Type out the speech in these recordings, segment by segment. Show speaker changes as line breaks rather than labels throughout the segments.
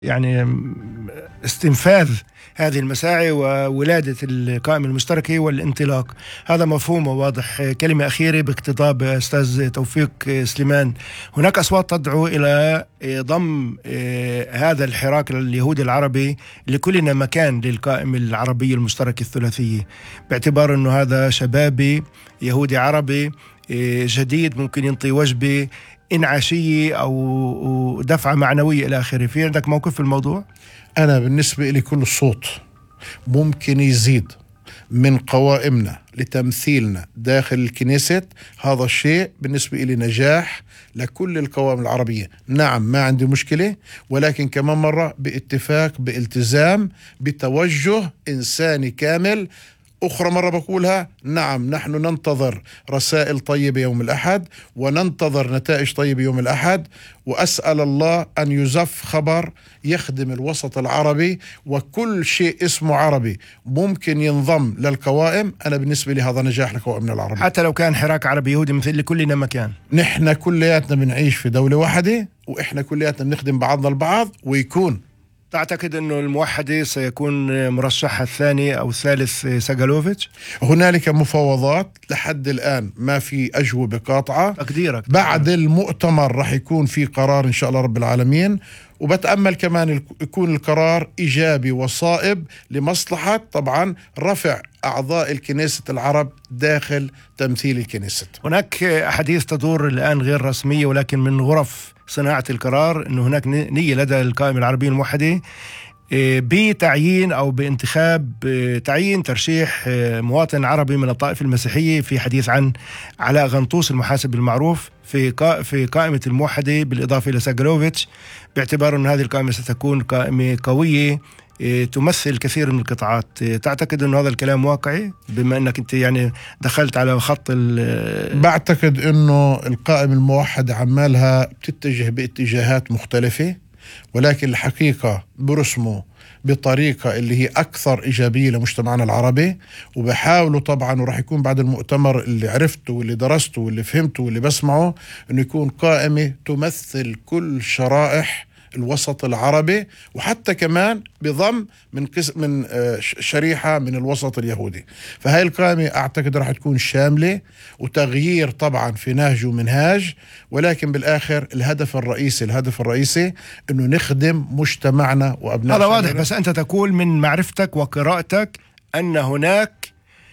يعني استنفاذ هذه المساعي وولادة القائمة المشتركة والانطلاق. هذا مفهوم وواضح. كلمة أخيرة باقتضاب أستاذ توفيق سليمان، هناك أصوات تدعو إلى ضم هذا الحراك اليهودي العربي لكلنا مكان للقائمة العربية المشتركة الثلاثية، باعتبار أنه هذا شبابي يهودي عربي جديد ممكن ينطي وجبة إنعاشية أو دفعة معنوية إلى آخره. في عندك موقف في الموضوع؟
أنا بالنسبة لي كل صوت ممكن يزيد من قوائمنا لتمثيلنا داخل الكنيسة، هذا الشيء بالنسبة لي نجاح لكل القوائم العربية. نعم، ما عندي مشكلة، ولكن كمان مرة باتفاق، بالتزام، بتوجه إنساني كامل. أخرى مرة بقولها، نعم نحن ننتظر رسائل طيبة يوم الأحد وننتظر نتائج طيبة يوم الأحد، وأسأل الله أن يزف خبر يخدم الوسط العربي، وكل شيء اسمه عربي ممكن ينضم للقوائم. أنا بالنسبة لي هذا نجاح لقوائمنا العربي،
حتى لو كان حراك عربي يهودي مثل لكلنا مكان.
نحن كلياتنا بنعيش في دولة واحدة، وإحنا كلياتنا بنخدم بعضنا البعض. ويكون
تعتقد أنه الموحدة سيكون مرشحها الثاني أو الثالث ساجالوفيتش؟
هنالك مفاوضات، لحد الآن ما في أجوبة قاطعة.
تقديرك
بعد المؤتمر رح يكون في قرار إن شاء الله رب العالمين، وبتأمل كمان يكون القرار إيجابي وصائب لمصلحة طبعا رفع أعضاء الكنيسة العرب داخل تمثيل الكنيسة.
هناك أحاديث تدور الآن غير رسمية ولكن من غرف صناعة القرار أنه هناك نية لدى القائمة العربية الموحدة بتعيين أو بانتخاب تعيين ترشيح مواطن عربي من الطائفة المسيحية. في حديث عن علاء غنطوس المحاسب المعروف في قائمة الموحدة بالإضافة إلى ساجالوفيتش، باعتبار أن هذه القائمة ستكون قائمة قوية تمثل كثير من القطاعات. تعتقد أن هذا الكلام واقعي بما أنك أنت يعني دخلت على خط
بعتقد أنه القائمة الموحدة عمالها بتتجه باتجاهات مختلفة، ولكن الحقيقة برسموا بطريقة اللي هي أكثر إيجابية لمجتمعنا العربي. وبحاولوا طبعا، ورح يكون بعد المؤتمر اللي عرفته واللي درسته واللي فهمته واللي بسمعه، أنه يكون قائمة تمثل كل شرائح الوسط العربي، وحتى كمان بضم من شريحة من الوسط اليهودي. فهاي القائمة أعتقد راح تكون شاملة وتغيير طبعا في نهج ومنهاج، ولكن بالآخر الهدف الرئيسي أنه نخدم مجتمعنا وأبناء.
هذا واضح، بس أنت تقول من معرفتك وقراءتك أن هناك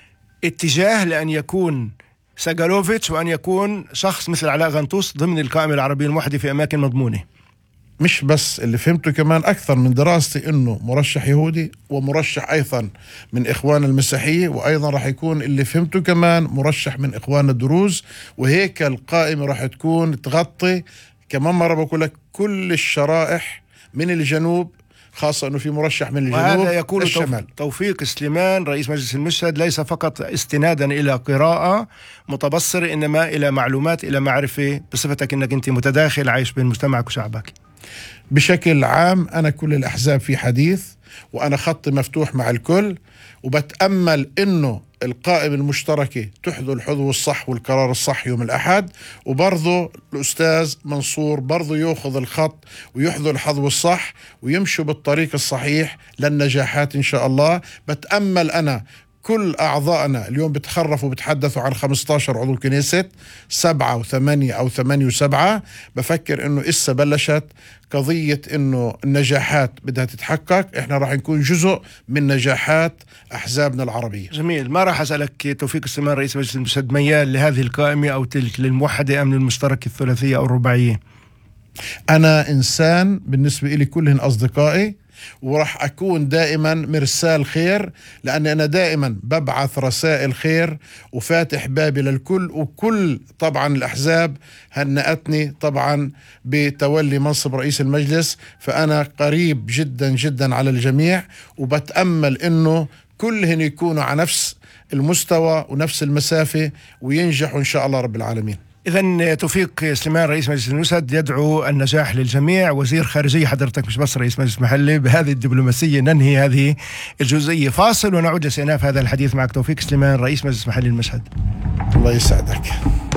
اتجاه لأن يكون ساجالوفيتش وأن يكون شخص مثل علاء غنطوس ضمن القائمة العربية الموحدة في أماكن مضمونة.
مش بس اللي فهمته، كمان أكثر من دراستي إنه مرشح يهودي ومرشح أيضا من إخوان المسيحية، وأيضا راح يكون اللي فهمته كمان مرشح من إخوان الدروز. وهيك القائمة راح تكون تغطي كمان مرة بقول لك كل الشرائح من الجنوب، خاصة أنه في مرشح من الجنوب.
وهذا يقول الشمال. توفيق سليمان رئيس مجلس المشهد ليس فقط استنادا إلى قراءة متبصرة، إنما إلى معلومات، إلى معرفة، بصفتك أنك أنت متداخل عايش بين مجتمعك وشعبك.
بشكل عام أنا كل الأحزاب في حديث، وأنا خط مفتوح مع الكل، وبتأمل إنه القائمة المشتركة تحذو الحذو الصح والقرار الصح يوم الأحد، وبرضو الأستاذ منصور برضو يأخذ الخط ويحذو الحذو الصح ويمشوا بالطريق الصحيح للنجاحات إن شاء الله. بتأمل أنا كل أعضائنا اليوم بتخرفوا وبتحدثوا عن 15 عضو كنيسة، 7 و8 أو 8 و7. بفكر إنه إسا بلشت قضية إنه النجاحات بدها تتحقق، إحنا راح نكون جزء من نجاحات أحزابنا العربية.
جميل. ما راح أسألك توفيق سليمان رئيس مجلس المشهد ميال لهذه القائمة أو تلك، للموحدة أم للمشتركة الثلاثية أو الرباعية؟
أنا إنسان بالنسبة لي كلهن أصدقائي، وراح أكون دائما مرسال خير، لأن أنا دائما ببعث رسائل خير وفاتح بابي للكل. وكل طبعا الأحزاب هنأتني طبعا بتولي منصب رئيس المجلس، فأنا قريب جدا جدا على الجميع، وبتأمل أنه كلهن يكونوا على نفس المستوى ونفس المسافة وينجحوا إن شاء الله رب العالمين.
إذن توفيق سليمان رئيس مجلس المشهد يدعو النجاح للجميع. وزير خارجية حضرتك مش بس رئيس مجلس محلي. بهذه الدبلوماسية ننهي هذه الجزئية. فاصل ونعود لسيناف هذا الحديث معك توفيق سليمان رئيس مجلس محلي المشهد.
الله يسعدك.